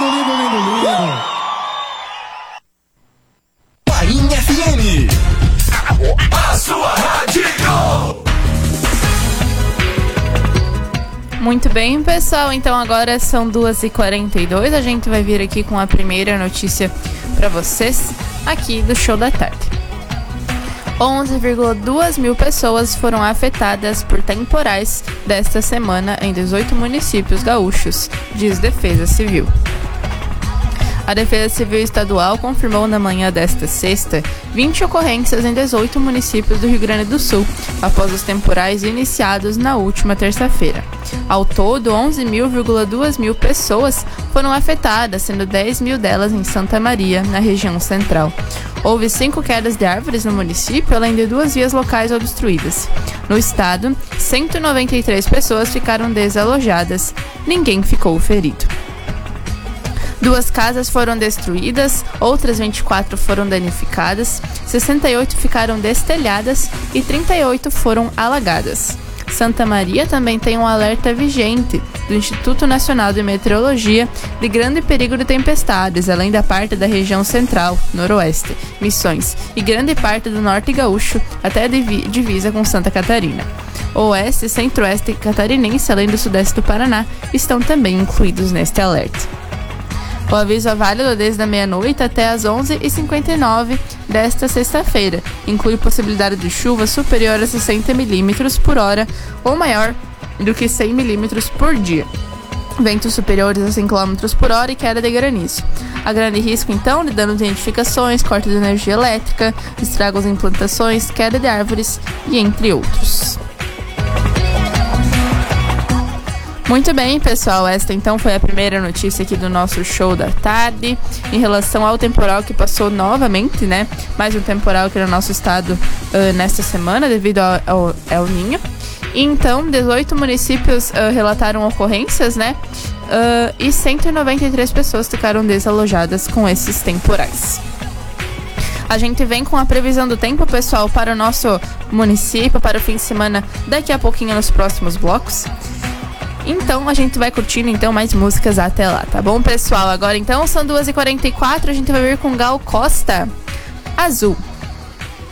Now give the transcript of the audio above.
lindo. Painha FM, a sua rádio. Muito bem, pessoal, então agora são 2h42, a gente vai vir aqui com a primeira notícia para vocês aqui do Show da Tarde. 11,2 mil pessoas foram afetadas por temporais desta semana em 18 municípios gaúchos, diz Defesa Civil. A Defesa Civil Estadual confirmou na manhã desta sexta 20 ocorrências em 18 municípios do Rio Grande do Sul, após os temporais iniciados na última terça-feira. Ao todo, 11,2 mil pessoas foram afetadas, sendo 10 mil delas em Santa Maria, na região central. Houve 5 quedas de árvores no município, além de 2 vias locais obstruídas. No estado, 193 pessoas ficaram desalojadas. Ninguém ficou ferido. 2 casas foram destruídas, outras 24 foram danificadas, 68 ficaram destelhadas e 38 foram alagadas. Santa Maria também tem um alerta vigente do Instituto Nacional de Meteorologia de grande perigo de tempestades, além da parte da região central, noroeste, Missões e grande parte do norte gaúcho, até a divisa com Santa Catarina. O oeste e centro-oeste catarinense, além do sudeste do Paraná, estão também incluídos neste alerta. O aviso é válido desde a meia-noite até as 11h59 desta sexta-feira. Inclui possibilidade de chuva superior a 60 milímetros por hora ou maior do que 100 milímetros por dia. Ventos superiores a 100 km por hora e queda de granizo. Há grande risco, então, de danos em edificações, corte de energia elétrica, estragos em plantações, queda de árvores e entre outros. Muito bem, pessoal, esta então foi a primeira notícia aqui do nosso Show da Tarde em relação ao temporal que passou novamente, né? Mais um temporal aqui no nosso estado nesta semana devido ao El Niño. Então, 18 municípios relataram ocorrências, né? E 193 pessoas ficaram desalojadas com esses temporais. A gente vem com a previsão do tempo, pessoal, para o nosso município, para o fim de semana, daqui a pouquinho nos próximos blocos. Então a gente vai curtindo então mais músicas até lá, tá bom, pessoal? Agora então são 2h44, a gente vai vir com Gal Costa, Azul.